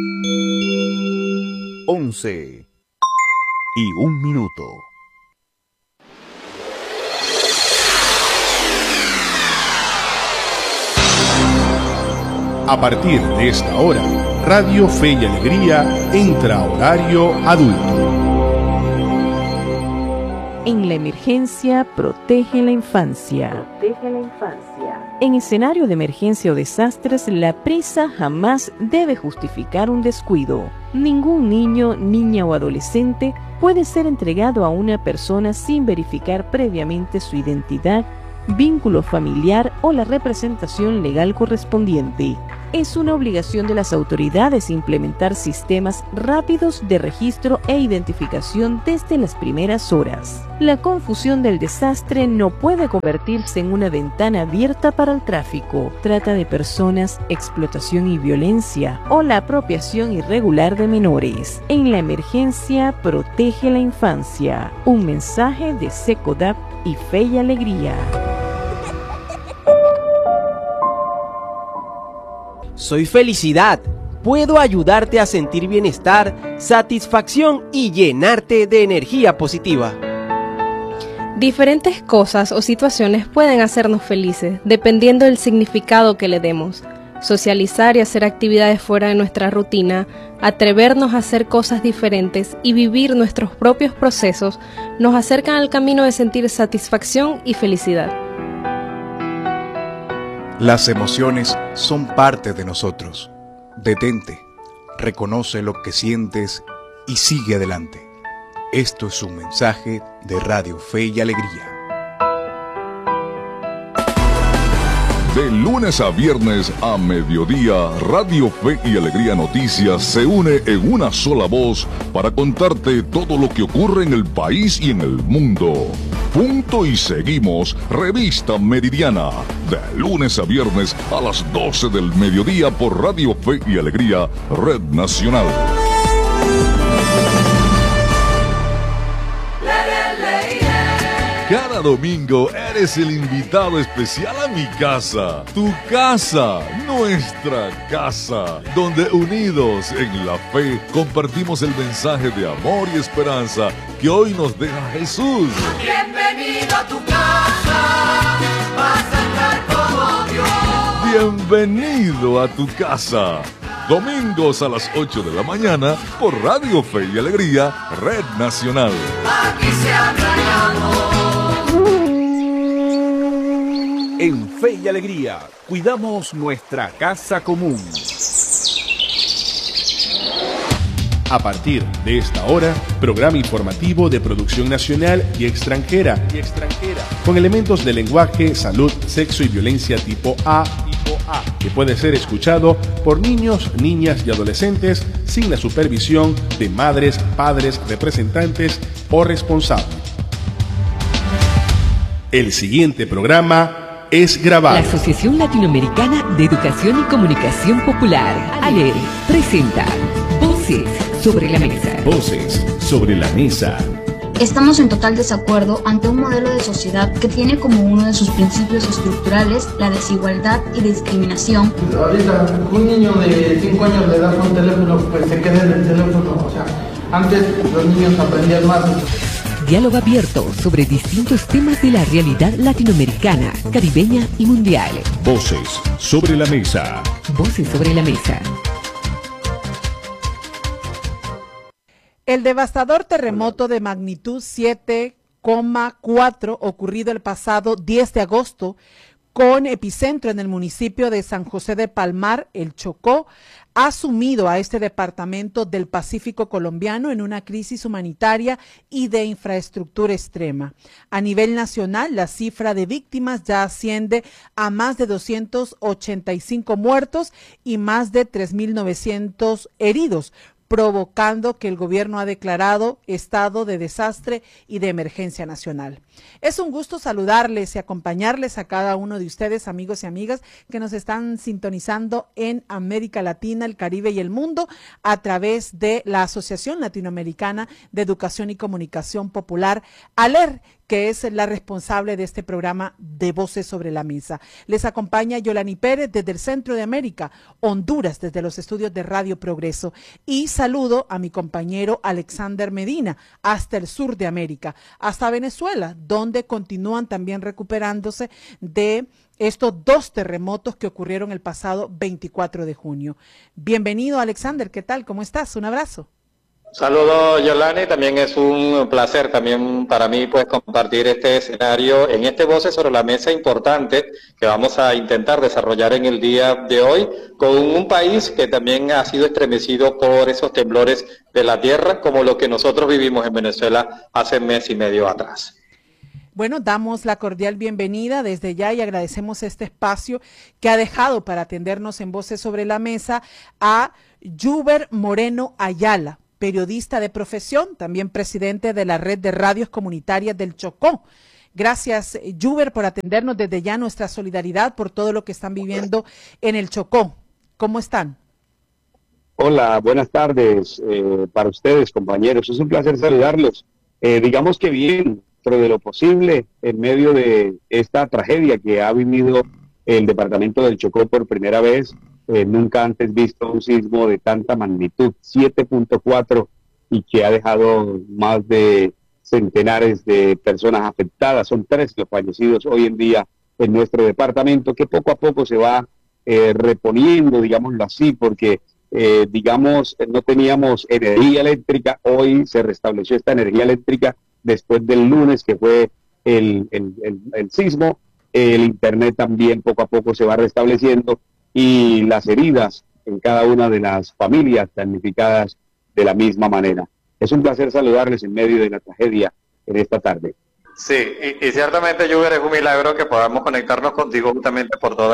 11:01. A partir de esta hora, Radio Fe y Alegría entra a horario adulto. En la emergencia, protege la infancia. En escenario de emergencia o desastres, la prisa jamás debe justificar un descuido. Ningún niño, niña o adolescente puede ser entregado a una persona sin verificar previamente su identidad, vínculo familiar o la representación legal correspondiente. Es una obligación de las autoridades implementar sistemas rápidos de registro e identificación desde las primeras horas. La confusión del desastre no puede convertirse en una ventana abierta para el tráfico, trata de personas, explotación y violencia o la apropiación irregular de menores. En la emergencia, protege la infancia. Un mensaje de SECODAP y Fe y Alegría. Soy felicidad. Puedo ayudarte a sentir bienestar, satisfacción y llenarte de energía positiva. Diferentes cosas o situaciones pueden hacernos felices, dependiendo del significado que le demos. Socializar y hacer actividades fuera de nuestra rutina, atrevernos a hacer cosas diferentes y vivir nuestros propios procesos nos acercan al camino de sentir satisfacción y felicidad. Las emociones son parte de nosotros. Detente, reconoce lo que sientes y sigue adelante. Esto es un mensaje de Radio Fe y Alegría. De lunes a viernes a mediodía, Radio Fe y Alegría Noticias se une en una sola voz para contarte todo lo que ocurre en el país y en el mundo. Punto y seguimos, Revista Meridiana, de lunes a viernes a las 12 del mediodía por Radio Fe y Alegría, Red Nacional. Cada domingo eres el invitado especial a mi casa, tu casa, nuestra casa, donde unidos en la fe compartimos el mensaje de amor y esperanza que hoy nos deja Jesús. Bienvenido a tu casa, vas a estar como Dios. Bienvenido a tu casa. Domingos a las 8 de la mañana por Radio Fe y Alegría, Red Nacional. Aquí se habla de amor. En Fe y Alegría, cuidamos nuestra casa común. A partir de esta hora, programa informativo de producción nacional y extranjera, con elementos de lenguaje, salud, sexo y violencia tipo A, que puede ser escuchado por niños, niñas y adolescentes sin la supervisión de madres, padres, representantes o responsables. El siguiente programa es grabado. La Asociación Latinoamericana de Educación y Comunicación Popular, ALER, presenta Voces sobre la Mesa. Voces sobre la Mesa. Estamos en total desacuerdo ante un modelo de sociedad que tiene como uno de sus principios estructurales la desigualdad y discriminación. Ahorita un niño de 5 años le das un teléfono, pues se queda en el teléfono. O sea, antes los niños aprendían más. Diálogo abierto sobre distintos temas de la realidad latinoamericana, caribeña y mundial. Voces sobre la Mesa. Voces sobre la Mesa. El devastador terremoto de magnitud 7,4 ocurrido el pasado 10 de agosto con epicentro en el municipio de San José de Palmar, el Chocó, ha sumido a este departamento del Pacífico colombiano en una crisis humanitaria y de infraestructura extrema. A nivel nacional, la cifra de víctimas ya asciende a más de 285 muertos y más de 3.900 heridos, provocando que el gobierno ha declarado estado de desastre y de emergencia nacional. Es un gusto saludarles y acompañarles a cada uno de ustedes, amigos y amigas, que nos están sintonizando en América Latina, el Caribe y el mundo a través de la Asociación Latinoamericana de Educación y Comunicación Popular, ALER, que es la responsable de este programa de Voces sobre la Mesa. Les acompaña Yolani Pérez desde el Centro de América, Honduras, desde los estudios de Radio Progreso. Y saludo a mi compañero Alexander Medina, hasta el sur de América, hasta Venezuela, donde continúan también recuperándose de estos 2 terremotos que ocurrieron el pasado 24 de junio. Bienvenido, Alexander, ¿qué tal? ¿Cómo estás? Un abrazo. Saludos, Yolani, también es un placer también para mí pues compartir este escenario en este Voces sobre la Mesa importante que vamos a intentar desarrollar en el día de hoy con un país que también ha sido estremecido por esos temblores de la tierra como lo que nosotros vivimos en Venezuela hace mes y medio atrás. Bueno, damos la cordial bienvenida desde ya y agradecemos este espacio que ha dejado para atendernos en Voces sobre la Mesa a Yuber Moreno Ayala, periodista de profesión, también presidente de la Red de Radios Comunitarias del Chocó. Gracias, Yuber, por atendernos desde ya, nuestra solidaridad por todo lo que están viviendo en el Chocó. ¿Cómo están? Hola, buenas tardes para ustedes, compañeros. Es un placer saludarlos. Digamos que bien, dentro de lo posible, en medio de esta tragedia que ha vivido el departamento del Chocó por primera vez, nunca antes visto un sismo de tanta magnitud, 7.4, y que ha dejado más de centenares de personas afectadas. Son 3 los fallecidos hoy en día en nuestro departamento, que poco a poco se va reponiendo, digámoslo así, porque digamos, no teníamos energía eléctrica. Hoy se restableció esta energía eléctrica después del lunes, que fue el sismo. El internet también poco a poco se va restableciendo, y las heridas en cada una de las familias damnificadas de la misma manera. Es un placer saludarles en medio de la tragedia en esta tarde. Sí, y ciertamente, Yuber, es un milagro que podamos conectarnos contigo justamente por todo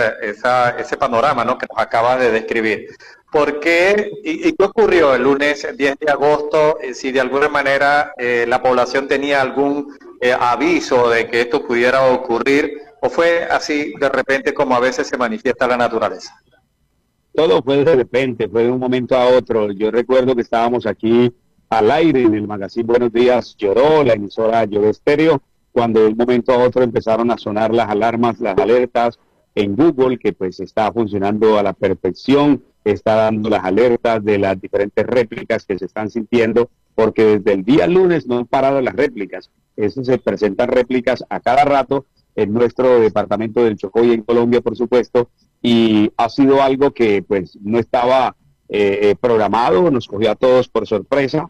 ese panorama, ¿no?, que nos acabas de describir. ¿Por qué y qué ocurrió el lunes 10 de agosto? Si de alguna manera la población tenía algún aviso de que esto pudiera ocurrir, ¿o fue así de repente como a veces se manifiesta la naturaleza? Todo fue de repente, fue de un momento a otro. Yo recuerdo que estábamos aquí al aire en el magazine Buenos Días Lloró, la emisora Lloró Estéreo, cuando de un momento a otro empezaron a sonar las alarmas, las alertas en Google, que pues está funcionando a la perfección, está dando las alertas de las diferentes réplicas que se están sintiendo, porque desde el día lunes no han parado las réplicas. Eso se presentan réplicas a cada rato en nuestro departamento del Chocó y en Colombia, por supuesto, y ha sido algo que pues no estaba programado, nos cogió a todos por sorpresa,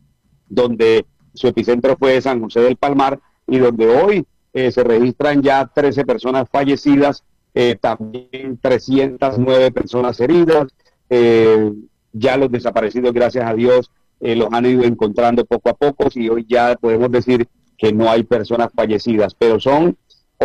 donde su epicentro fue San José del Palmar, y donde hoy se registran ya 13 personas fallecidas, también 309 personas heridas. Ya los desaparecidos, gracias a Dios, los han ido encontrando poco a poco, y hoy ya podemos decir que no hay personas fallecidas, pero son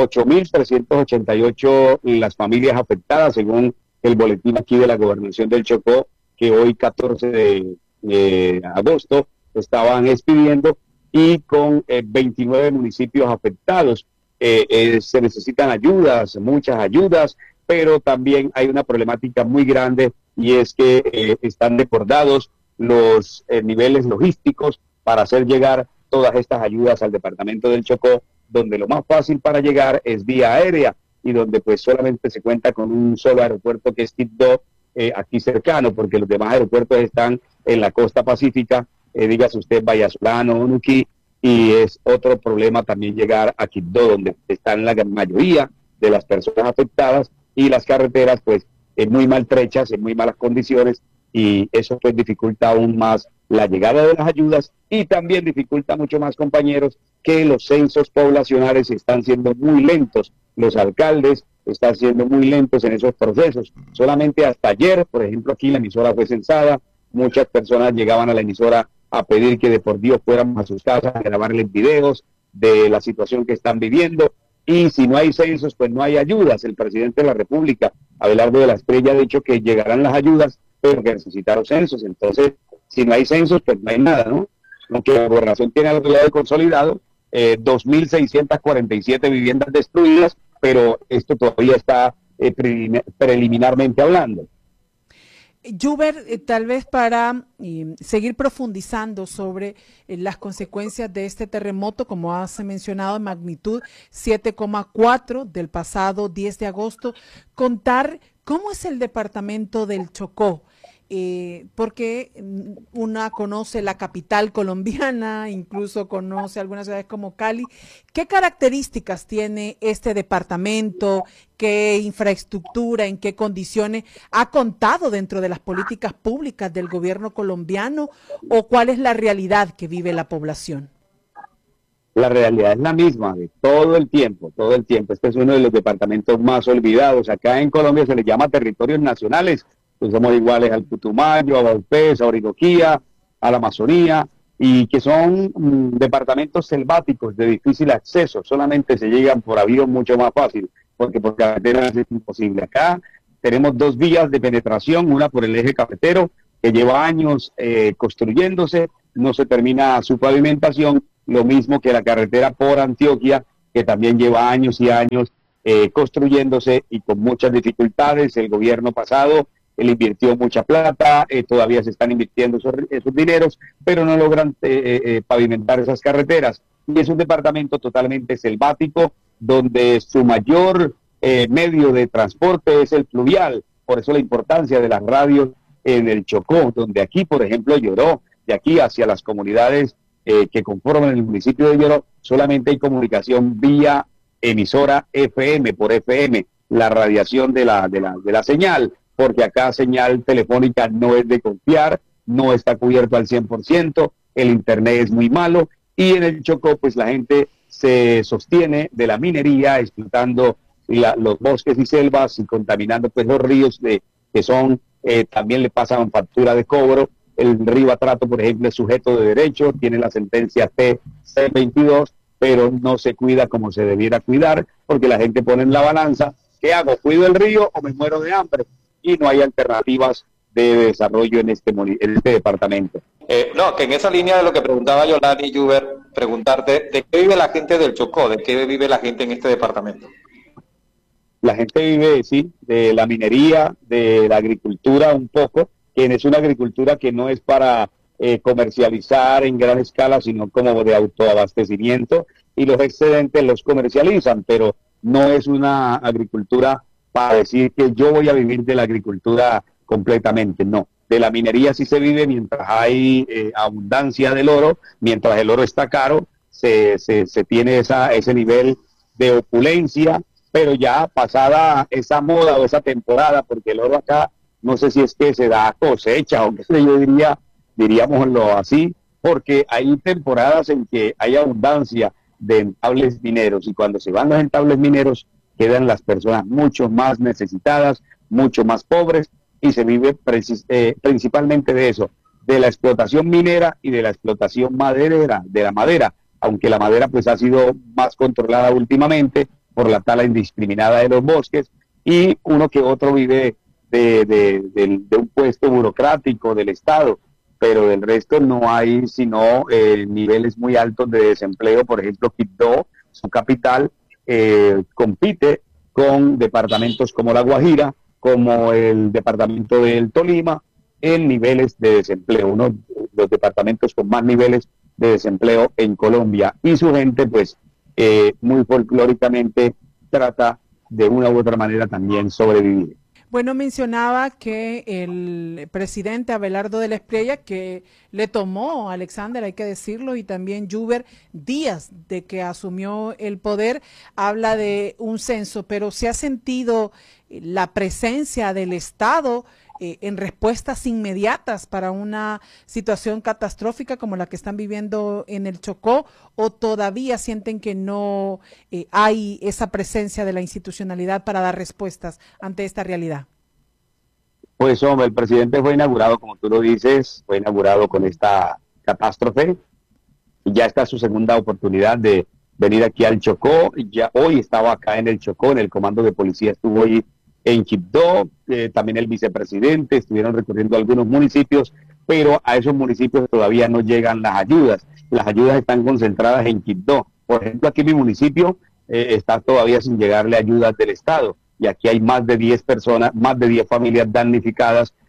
8.388 las familias afectadas, según el boletín aquí de la Gobernación del Chocó, que hoy 14 de agosto estaban expidiendo, y con 29 municipios afectados. Se necesitan ayudas, muchas ayudas, pero también hay una problemática muy grande, y es que están desbordados los niveles logísticos para hacer llegar todas estas ayudas al departamento del Chocó, donde lo más fácil para llegar es vía aérea, y donde pues solamente se cuenta con un solo aeropuerto, que es Quibdó, aquí cercano, porque los demás aeropuertos están en la costa pacífica, dígase usted Vallasolano, Nuquí, y es otro problema también llegar a Quibdó, donde están la mayoría de las personas afectadas, y las carreteras pues muy maltrechas, en muy malas condiciones, y eso pues dificulta aún más la llegada de las ayudas, y también dificulta mucho más, compañeros, que los censos poblacionales están siendo muy lentos. Los alcaldes están siendo muy lentos en esos procesos. Solamente hasta ayer, por ejemplo, aquí la emisora fue censada, muchas personas llegaban a la emisora a pedir que de por Dios fuéramos a sus casas a grabarles videos de la situación que están viviendo, y si no hay censos, pues no hay ayudas. El presidente de la República, Abelardo de la Espriella, ha dicho que llegarán las ayudas, pero que necesitaron censos. Entonces, si no hay censos, pues no hay nada, ¿no? Aunque la gobernación tiene al lado consolidado 2.647 viviendas destruidas, pero esto todavía está preliminarmente hablando. Juber, tal vez para seguir profundizando sobre las consecuencias de este terremoto, como has mencionado, en magnitud 7,4 del pasado 10 de agosto, contar cómo es el departamento del Chocó. Porque una conoce la capital colombiana, incluso conoce algunas ciudades como Cali. ¿Qué características tiene este departamento? ¿Qué infraestructura, en qué condiciones ha contado dentro de las políticas públicas del gobierno colombiano? ¿O cuál es la realidad que vive la población? La realidad es la misma de todo el tiempo, todo el tiempo. Este es uno de los departamentos más olvidados. Acá en Colombia se le llama territorios nacionales. Pues somos iguales al Putumayo, a Vaupés, a Orinoquía, a la Amazonía, y que son departamentos selváticos de difícil acceso. Solamente se llegan por avión mucho más fácil, porque por carretera es imposible. Acá tenemos dos vías de penetración, una por el eje cafetero, que lleva años construyéndose, no se termina su pavimentación, lo mismo que la carretera por Antioquia, que también lleva años y años construyéndose y con muchas dificultades. El gobierno pasado él invirtió mucha plata, todavía se están invirtiendo esos dineros, pero no logran pavimentar esas carreteras. Y es un departamento totalmente selvático, donde su mayor medio de transporte es el fluvial. Por eso la importancia de las radios en el Chocó, donde aquí, por ejemplo, Lloró, de aquí hacia las comunidades que conforman el municipio de Lloró, solamente hay comunicación vía emisora FM, por FM, la radiación de la señal, porque acá señal telefónica no es de confiar, no está cubierto al 100%, el internet es muy malo, y en el Chocó pues la gente se sostiene de la minería, explotando los bosques y selvas y contaminando pues los ríos que son, también le pasan factura de cobro. El río Atrato, por ejemplo, es sujeto de derecho, tiene la sentencia T-622, pero no se cuida como se debiera cuidar, porque la gente pone en la balanza, ¿qué hago? ¿Cuido el río o me muero de hambre? Y no hay alternativas de desarrollo en este departamento. No, que en esa línea de lo que preguntaba Yolani Juber, preguntarte, ¿de qué vive la gente del Chocó? ¿De qué vive la gente en este departamento? La gente vive, sí, de la minería, de la agricultura un poco, que es una agricultura que no es para comercializar en gran escala, sino como de autoabastecimiento, y los excedentes los comercializan, pero no es una agricultura para decir que yo voy a vivir de la agricultura completamente, no. De la minería sí se vive mientras hay abundancia del oro, mientras el oro está caro, se tiene ese nivel de opulencia, pero ya pasada esa moda o esa temporada, porque el oro acá, no sé si es que se da cosecha o qué sé yo diríamoslo así, porque hay temporadas en que hay abundancia de entables mineros, y cuando se van los entables mineros, quedan las personas mucho más necesitadas, mucho más pobres, y se vive principalmente de eso, de la explotación minera y de la explotación maderera, de la madera, aunque la madera pues ha sido más controlada últimamente por la tala indiscriminada de los bosques, y uno que otro vive de un puesto burocrático del Estado, pero del resto no hay sino niveles muy altos de desempleo. Por ejemplo, Quibdó, su capital, compite con departamentos como La Guajira, como el departamento del Tolima, en niveles de desempleo, uno de los departamentos con más niveles de desempleo en Colombia, y su gente pues muy folclóricamente trata de una u otra manera también sobrevivir. Bueno, mencionaba que el presidente Abelardo de la Espriella, que le tomó, Alexander, hay que decirlo, y también Juber, días de que asumió el poder, habla de un censo, pero ¿se ha sentido la presencia del Estado en respuestas inmediatas para una situación catastrófica como la que están viviendo en el Chocó, o todavía sienten que no hay esa presencia de la institucionalidad para dar respuestas ante esta realidad? Pues hombre, el presidente fue inaugurado, como tú lo dices, fue inaugurado con esta catástrofe, y ya está su segunda oportunidad de venir aquí al Chocó. Ya hoy estaba acá en el Chocó, en el comando de policía estuvo hoy en Quibdó, también el vicepresidente, estuvieron recorriendo algunos municipios, pero a esos municipios todavía no llegan las ayudas están concentradas en Quibdó. Por ejemplo, aquí mi municipio está todavía sin llegarle ayudas del Estado, y aquí hay más de 10 personas, más de 10 familias damnificadas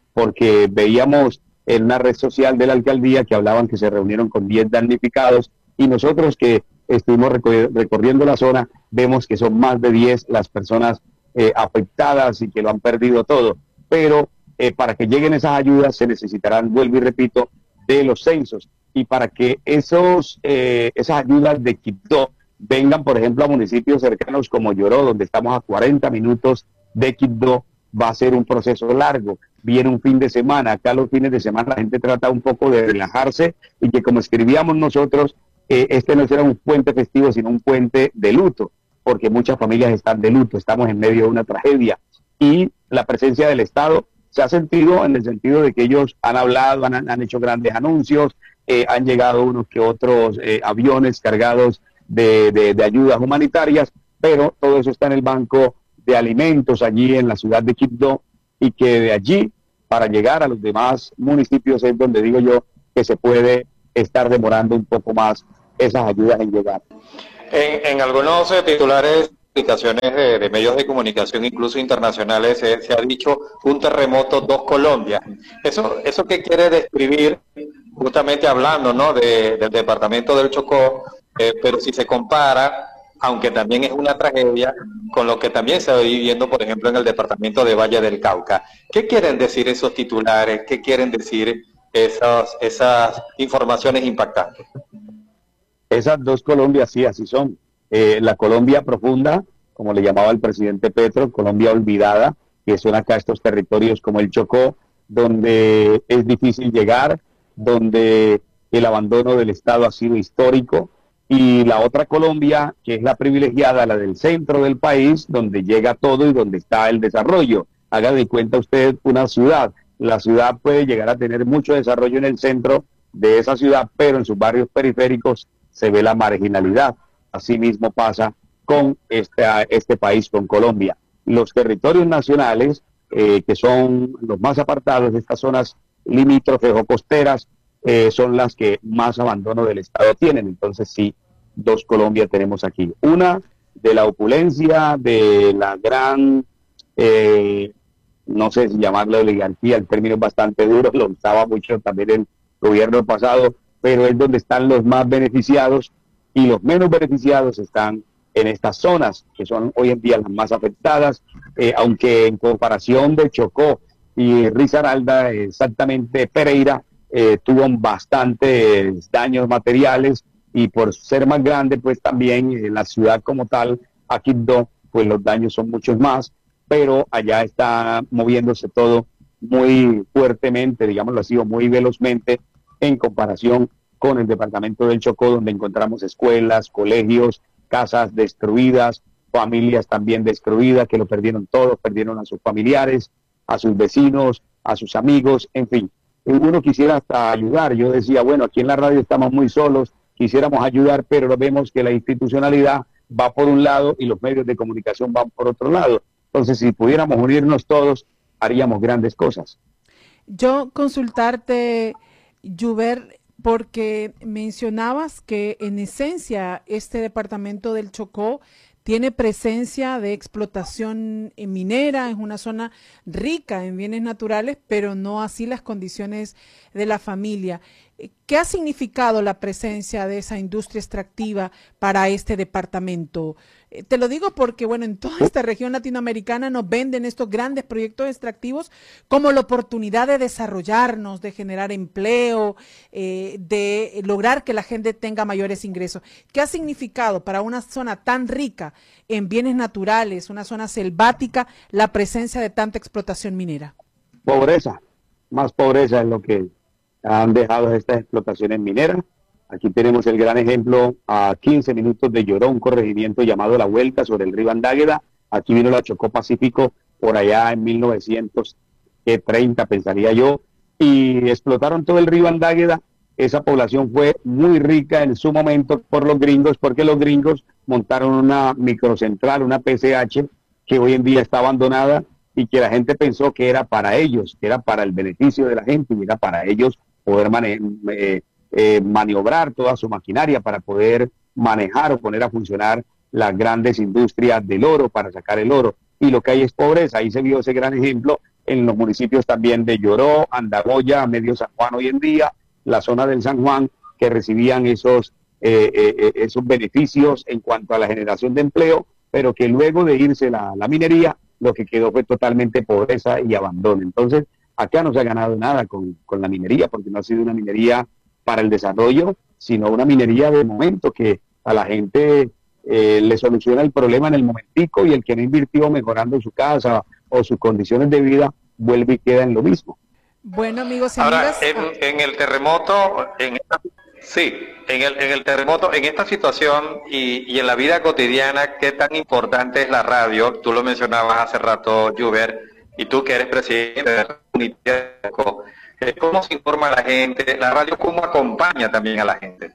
porque veíamos en una red social de la alcaldía que hablaban que se reunieron con 10 damnificados, y nosotros que estuvimos recorriendo la zona, vemos que son más de 10 las personas afectadas y que lo han perdido todo. Pero para que lleguen esas ayudas se necesitarán, vuelvo y repito, de los censos, y para que esas ayudas de Quibdó vengan, por ejemplo, a municipios cercanos como Lloró, donde estamos a 40 minutos de Quibdó, va a ser un proceso largo. Viene un fin de semana, acá los fines de semana la gente trata un poco de relajarse, y que, como escribíamos nosotros, este no será un puente festivo, sino un puente de luto, porque muchas familias están de luto, estamos en medio de una tragedia, y la presencia del Estado se ha sentido en el sentido de que ellos han hablado, han hecho grandes anuncios, han llegado unos que otros aviones cargados de ayudas humanitarias, pero todo eso está en el banco de alimentos allí en la ciudad de Quibdó, y que de allí para llegar a los demás municipios es donde digo yo que se puede estar demorando un poco más esas ayudas en llegar. En algunos titulares, publicaciones de medios de comunicación, incluso internacionales, se ha dicho un terremoto, dos Colombias. ¿Eso qué quiere describir? Justamente hablando, ¿no?, del departamento del Chocó, pero si se compara, aunque también es una tragedia, con lo que también se va viviendo, por ejemplo, en el departamento de Valle del Cauca. ¿Qué quieren decir esos titulares? ¿Qué quieren decir esas informaciones impactantes? Esas dos Colombias, sí, así son. La Colombia profunda, como le llamaba el presidente Petro, Colombia olvidada, que son acá estos territorios como el Chocó, donde es difícil llegar, donde el abandono del Estado ha sido histórico, y la otra Colombia, que es la privilegiada, la del centro del país, donde llega todo y donde está el desarrollo. Haga de cuenta usted una ciudad. La ciudad puede llegar a tener mucho desarrollo en el centro de esa ciudad, pero en sus barrios periféricos se ve la marginalidad. Así mismo pasa con este país, con Colombia. Los territorios nacionales, que son los más apartados de estas zonas limítrofes o costeras, son las que más abandono del Estado tienen. Entonces sí, dos Colombia tenemos aquí. Una de la opulencia, de la gran, no sé si llamarla oligarquía, el término es bastante duro, lo usaba mucho también el gobierno pasado, pero es donde están los más beneficiados, y los menos beneficiados están en estas zonas, que son hoy en día las más afectadas, aunque en comparación de Chocó y Risaralda, exactamente Pereira, tuvo bastantes daños materiales, y por ser más grande, pues también la ciudad como tal, Quibdó, pues los daños son muchos más, pero allá está moviéndose todo muy fuertemente, digámoslo así, o muy velozmente, en comparación con el departamento del Chocó, donde encontramos escuelas, colegios, casas destruidas, familias también destruidas, que lo perdieron todo, perdieron a sus familiares, a sus vecinos, a sus amigos, en fin. Uno quisiera hasta ayudar. Yo decía, bueno, aquí en la radio estamos muy solos, quisiéramos ayudar, pero vemos que la institucionalidad va por un lado y los medios de comunicación van por otro lado. Entonces, si pudiéramos unirnos todos, haríamos grandes cosas. Yo consultarte, Yuber, porque mencionabas que en esencia este departamento del Chocó tiene presencia de explotación minera, es una zona rica en bienes naturales, pero no así las condiciones de la familia. ¿Qué ha significado la presencia de esa industria extractiva para este departamento? Te lo digo porque, bueno, en toda esta región latinoamericana nos venden estos grandes proyectos extractivos como la oportunidad de desarrollarnos, de generar empleo, de lograr que la gente tenga mayores ingresos. ¿Qué ha significado para una zona tan rica en bienes naturales, una zona selvática, la presencia de tanta explotación minera? Pobreza, más pobreza es lo que han dejado estas explotaciones mineras. Aquí tenemos el gran ejemplo a 15 minutos de Lloró, un corregimiento llamado La Vuelta sobre el río Andágueda. Aquí vino la Chocó Pacífico por allá en 1930, pensaría yo, y explotaron todo el río Andágueda. Esa población fue muy rica en su momento por los gringos, porque los gringos montaron una microcentral, una PCH, que hoy en día está abandonada, y que la gente pensó que era para ellos, que era para el beneficio de la gente, y era para ellos poder maniobrar toda su maquinaria para poder manejar o poner a funcionar las grandes industrias del oro para sacar el oro. Y lo que hay es pobreza. Ahí se vio ese gran ejemplo en los municipios también de Lloró, Andagoya, Medio San Juan hoy en día, la zona del San Juan, que recibían esos beneficios en cuanto a la generación de empleo, pero que luego de irse la minería, lo que quedó fue totalmente pobreza y abandono. Entonces, acá no se ha ganado nada con la minería, porque no ha sido una minería para el desarrollo, sino una minería de momento que a la gente le soluciona el problema en el momentico, y el que no invirtió mejorando su casa o sus condiciones de vida vuelve y queda en lo mismo. Bueno, amigos y Ahora, amigas, en el terremoto, en el terremoto, en esta situación y en la vida cotidiana, ¿qué tan importante es la radio? Tú lo mencionabas hace rato, Juber, y tú que eres presidente de la comunidad, ¿cómo se informa a la gente? ¿La radio cómo acompaña también a la gente?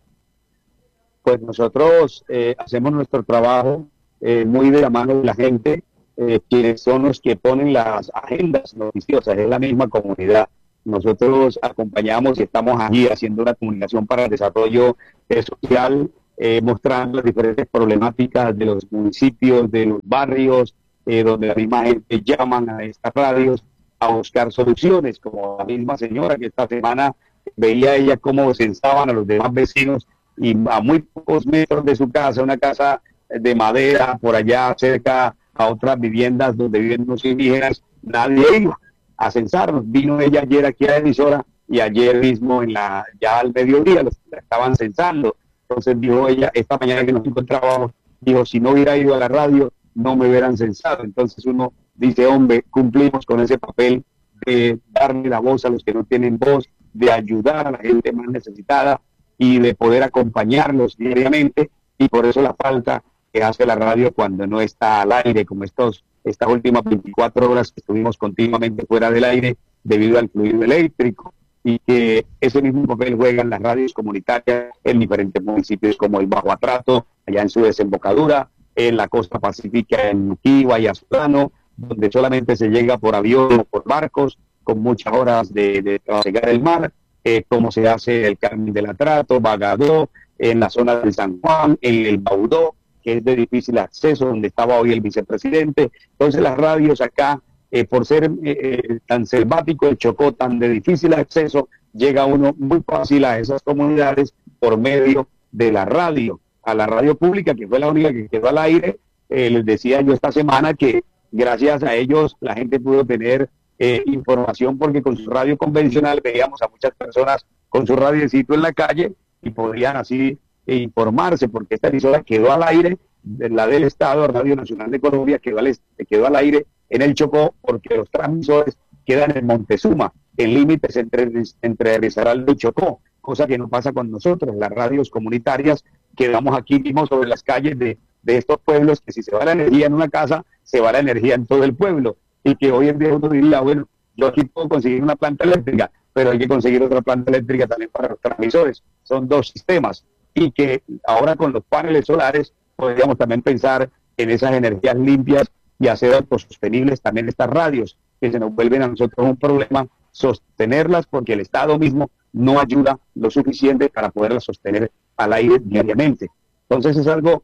Pues nosotros hacemos nuestro trabajo muy de la mano de la gente, quienes son los que ponen las agendas noticiosas, es la misma comunidad. Nosotros acompañamos y estamos allí haciendo una comunicación para el desarrollo social, mostrando las diferentes problemáticas de los municipios, de los barrios, donde la misma gente llaman a estas radios a buscar soluciones, como la misma señora que esta semana veía ella cómo censaban a los demás vecinos, y a muy pocos metros de su casa, una casa de madera por allá cerca a otras viviendas donde viven los indígenas, nadie iba a censarnos. Vino ella ayer aquí a la emisora, y ayer mismo ya al mediodía los estaban censando. Entonces dijo ella, esta mañana que nos encontrábamos, dijo, si no hubiera ido a la radio, no me hubieran censado. Entonces uno dice, hombre, cumplimos con ese papel de darle la voz a los que no tienen voz, de ayudar a la gente más necesitada y de poder acompañarlos diariamente, y por eso la falta que hace la radio cuando no está al aire, como estas últimas 24 horas que estuvimos continuamente fuera del aire debido al fluido eléctrico, y que ese mismo papel juegan las radios comunitarias en diferentes municipios como el Bajo Atrato, allá en su desembocadura, en la costa pacífica, en Nuquí, Azulano, donde solamente se llega por avión o por barcos, con muchas horas de navegar el mar, como se hace el Carmen del Atrato, Bagadó, en la zona de San Juan, en el Baudó, que es de difícil acceso, donde estaba hoy el vicepresidente. Entonces las radios acá, por ser tan selvático el Chocó, tan de difícil acceso, llega uno muy fácil a esas comunidades por medio de la radio, a la radio pública, que fue la única que quedó al aire. Les decía yo esta semana que gracias a ellos la gente pudo tener información, porque con su radio convencional veíamos a muchas personas con su radiecito en la calle y podían así informarse, porque esta emisora quedó al aire, la del Estado, Radio Nacional de Colombia, quedó al aire en el Chocó, porque los transmisores quedan en Montezuma, en límites entre Risaralda y Chocó, cosa que no pasa con nosotros. Las radios comunitarias quedamos aquí mismo sobre las calles de estos pueblos, que si se va la energía en una casa, se va la energía en todo el pueblo, y que hoy en día uno diría, bueno, yo aquí puedo conseguir una planta eléctrica, pero hay que conseguir otra planta eléctrica también para los transmisores. Son dos sistemas, y que ahora con los paneles solares podríamos también pensar en esas energías limpias y hacer autosostenibles también estas radios, que se nos vuelven a nosotros un problema sostenerlas, porque el Estado mismo no ayuda lo suficiente para poderlas sostener al aire diariamente. Entonces es algo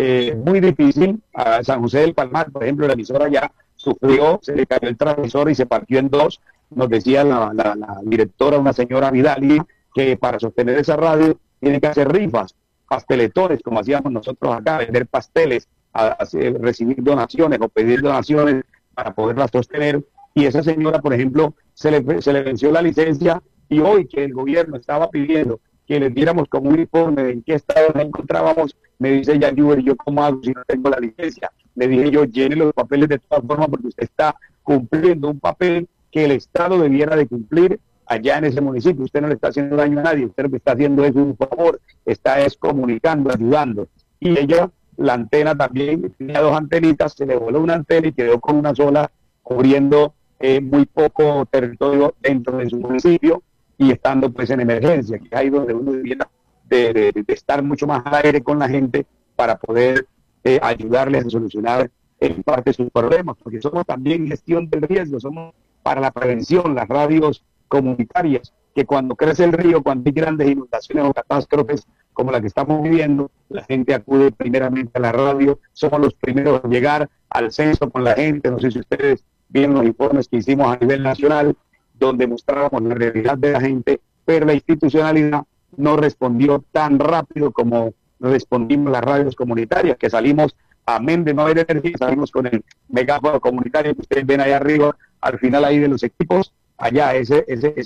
muy difícil. A San José del Palmar, por ejemplo, la emisora ya sufrió, se le cayó el transmisor y se partió en dos. Nos decía la directora, una señora Vidal, que para sostener esa radio tiene que hacer rifas, pasteletones, como hacíamos nosotros acá, vender pasteles, recibir donaciones o pedir donaciones para poderlas sostener. Y esa señora, por ejemplo, se le venció la licencia, y hoy que el gobierno estaba pidiendo que les diéramos como un informe de en qué estado nos encontrábamos, me dice ella, ¿yo cómo hago si no tengo la licencia? Le dije yo, llene los papeles de todas formas, porque usted está cumpliendo un papel que el Estado debiera de cumplir allá en ese municipio. Usted no le está haciendo daño a nadie, usted lo que está haciendo es un favor, está comunicando, ayudando. Y ella, la antena también, tenía dos antenitas, se le voló una antena y quedó con una sola, cubriendo muy poco territorio dentro de su municipio, y estando pues en emergencia, que es ahí donde uno debiera de estar mucho más al aire con la gente para poder ayudarles a solucionar en parte sus problemas, porque somos también gestión del riesgo, somos para la prevención, las radios comunitarias, que cuando crece el río, cuando hay grandes inundaciones o catástrofes como la que estamos viviendo, la gente acude primeramente a la radio, somos los primeros a llegar al censo con la gente. No sé si ustedes vieron los informes que hicimos a nivel nacional, donde mostrábamos la realidad de la gente, pero la institucionalidad no respondió tan rápido como respondimos las radios comunitarias, que salimos, amén de no haber energía, salimos con el megáfono comunitario que ustedes ven allá arriba, al final ahí de los equipos, allá ese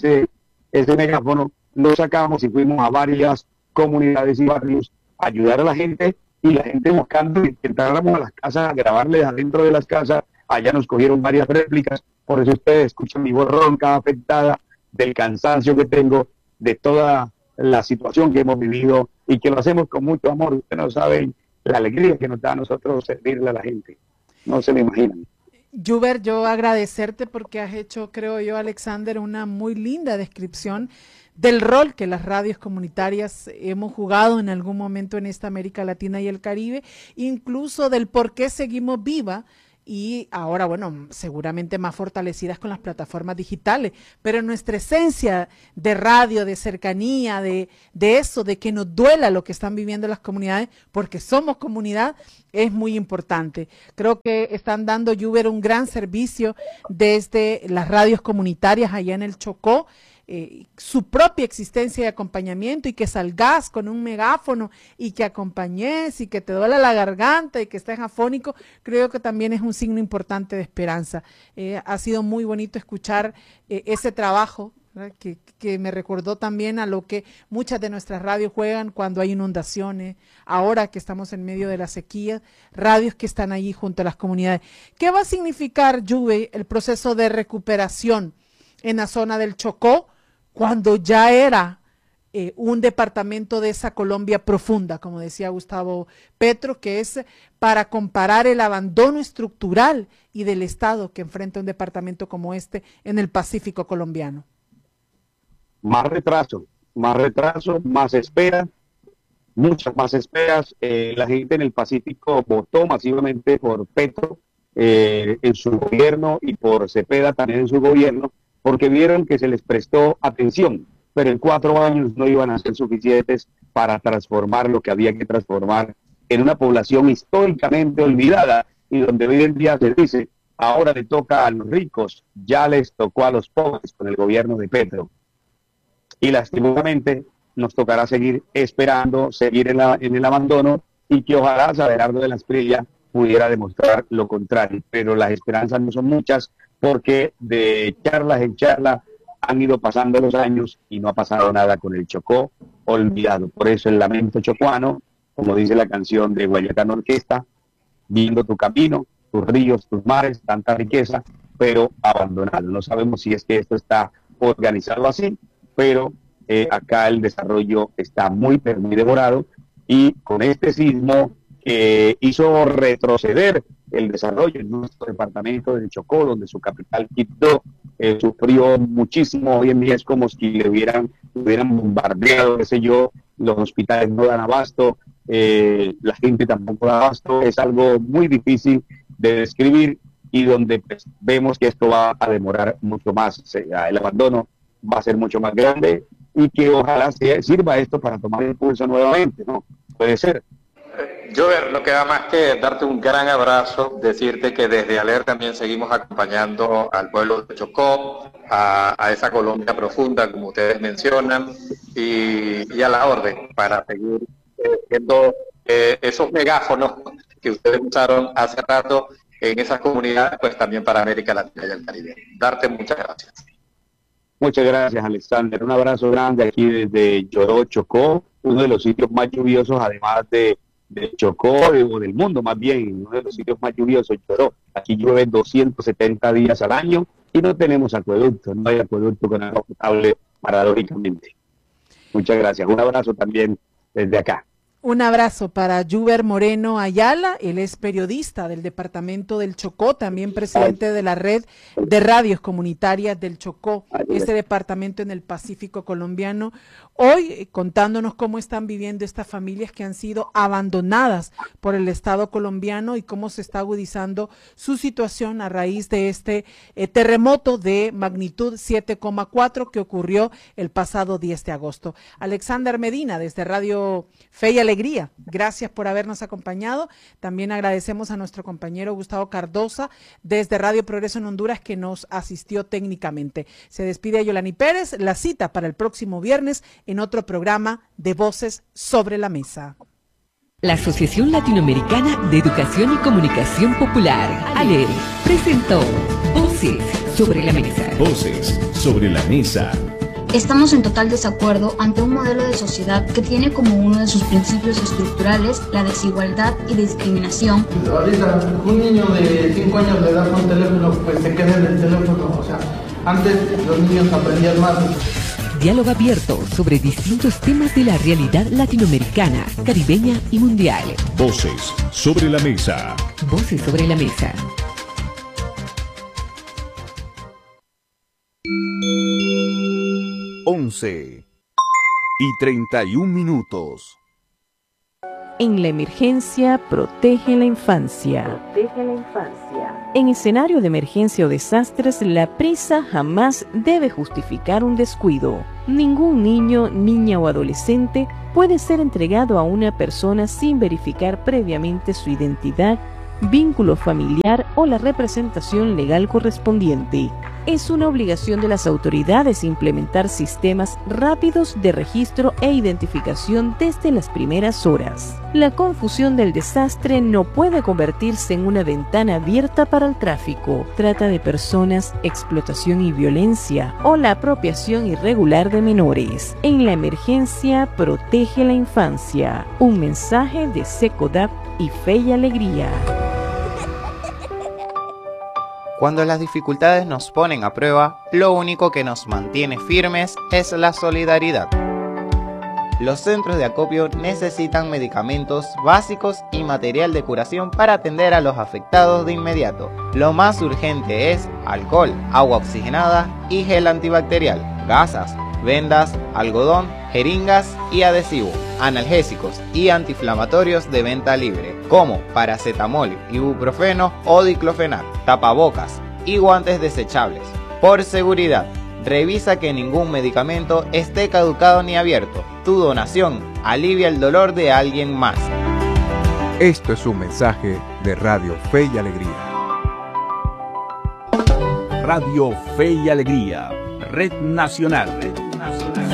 megáfono lo sacamos y fuimos a varias comunidades y barrios a ayudar a la gente, y la gente buscando que entráramos a las casas, a grabarles adentro de las casas. Allá nos cogieron varias réplicas, por eso ustedes escuchan mi voz ronca, afectada, del cansancio que tengo, de toda la situación que hemos vivido, y que lo hacemos con mucho amor. Ustedes no saben la alegría que nos da a nosotros servirle a la gente, no se me imaginan. Juber, yo agradecerte porque has hecho, creo yo, Alexander, una muy linda descripción del rol que las radios comunitarias hemos jugado en algún momento en esta América Latina y el Caribe, incluso del por qué seguimos viva, y ahora, bueno, seguramente más fortalecidas con las plataformas digitales, pero nuestra esencia de radio, de cercanía, de eso, de que nos duela lo que están viviendo las comunidades, porque somos comunidad, es muy importante. Creo que están dando, Juber, un gran servicio desde las radios comunitarias allá en el Chocó, su propia existencia y acompañamiento, y que salgas con un megáfono y que acompañes y que te duele la garganta y que estés afónico, creo que también es un signo importante de esperanza. Ha sido muy bonito escuchar ese trabajo, ¿verdad? Que me recordó también a lo que muchas de nuestras radios juegan cuando hay inundaciones, ahora que estamos en medio de la sequía, radios que están allí junto a las comunidades. ¿Qué va a significar, Juve, el proceso de recuperación en la zona del Chocó, cuando ya era un departamento de esa Colombia profunda, como decía Gustavo Petro, que es para comparar el abandono estructural y del Estado que enfrenta un departamento como este en el Pacífico colombiano? Más retraso, más espera, muchas más esperas. La gente en el Pacífico votó masivamente por Petro en su gobierno, y por Cepeda también en su gobierno, porque vieron que se les prestó atención, pero en 4 años no iban a ser suficientes para transformar lo que había que transformar en una población históricamente olvidada, y donde hoy en día se dice, ahora le toca a los ricos, ya les tocó a los pobres con el gobierno de Petro. Y lastimosamente nos tocará seguir esperando, seguir en el abandono, y que ojalá Abelardo de la Espriella pudiera demostrar lo contrario, pero las esperanzas no son muchas, porque de charlas en charla han ido pasando los años y no ha pasado nada con el Chocó olvidado. Por eso el lamento chocuano, como dice la canción de Guayacán Orquesta, viendo tu camino, tus ríos, tus mares, tanta riqueza, pero abandonado. No sabemos si es que esto está organizado así, pero acá el desarrollo está muy devorado, y con este sismo hizo retroceder el desarrollo en nuestro departamento del Chocó, donde su capital, Quibdó, sufrió muchísimo. Hoy en día es como si le hubieran bombardeado, qué sé yo, los hospitales no dan abasto, la gente tampoco da abasto. Es algo muy difícil de describir, y donde pues, vemos que esto va a demorar mucho más, el abandono va a ser mucho más grande, y que ojalá sirva esto para tomar impulso nuevamente, ¿no? Puede ser. Yo no queda más que darte un gran abrazo, decirte que desde ALER también seguimos acompañando al pueblo de Chocó, a esa Colombia profunda, como ustedes mencionan, y a la orden para seguir siendo esos megáfonos que ustedes usaron hace rato en esas comunidades, pues también para América Latina y el Caribe. Darte muchas gracias. Muchas gracias, Alexander. Un abrazo grande aquí desde Lloró, Chocó, uno de los sitios más lluviosos, además de Chocó, o del mundo más bien, uno de los sitios más lluviosos, Lloró. Aquí llueve 270 días al año y no tenemos acueducto, no hay acueducto con agua potable, paradójicamente. Muchas gracias. Un abrazo también desde acá. Un abrazo para Juber Moreno Ayala, él es periodista del departamento del Chocó, también presidente de la red de radios comunitarias del Chocó, ese departamento en el Pacífico colombiano. Hoy contándonos cómo están viviendo estas familias que han sido abandonadas por el Estado colombiano y cómo se está agudizando su situación a raíz de este terremoto de magnitud 7,4 que ocurrió el pasado 10 de agosto. Alexander Medina, desde Radio Fe y Alegría alegría. Gracias por habernos acompañado. También agradecemos a nuestro compañero Gustavo Cardosa desde Radio Progreso en Honduras que nos asistió técnicamente. Se despide Yolani Pérez. La cita para el próximo viernes en otro programa de Voces sobre la Mesa. La Asociación Latinoamericana de Educación y Comunicación Popular, ALER, presentó Voces sobre la Mesa. Voces sobre la Mesa. Estamos en total desacuerdo ante un modelo de sociedad que tiene como uno de sus principios estructurales la desigualdad y discriminación. Ahorita un niño de 5 años de edad con teléfono pues se queda en el teléfono, o sea, antes los niños aprendían más. Diálogo abierto sobre distintos temas de la realidad latinoamericana, caribeña y mundial. Voces sobre la Mesa. Voces sobre la Mesa. y 31 En la emergencia, protege la infancia. En escenario de emergencia o desastres, la prisa jamás debe justificar un descuido. Ningún niño, niña o adolescente puede ser entregado a una persona sin verificar previamente su identidad, vínculo familiar o la representación legal correspondiente. Es una obligación de las autoridades implementar sistemas rápidos de registro e identificación desde las primeras horas. La confusión del desastre no puede convertirse en una ventana abierta para el tráfico, trata de personas, explotación y violencia o la apropiación irregular de menores. En la emergencia, protege la infancia. Un mensaje de SECODAP y Fe y Alegría. Cuando las dificultades nos ponen a prueba, lo único que nos mantiene firmes es la solidaridad. Los centros de acopio necesitan medicamentos básicos y material de curación para atender a los afectados de inmediato. Lo más urgente es alcohol, agua oxigenada y gel antibacterial, gasas, vendas, algodón, jeringas y adhesivo, analgésicos y antiinflamatorios de venta libre, como paracetamol, ibuprofeno o diclofenac, tapabocas y guantes desechables. Por seguridad, revisa que ningún medicamento esté caducado ni abierto. Tu donación alivia el dolor de alguien más. Esto es un mensaje de Radio Fe y Alegría. Radio Fe y Alegría, Red Nacional.